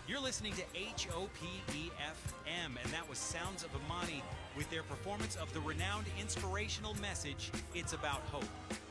You're listening to HOPE-FM, and that was Sounds of Imani with their performance of the renowned inspirational message, It's About Hope.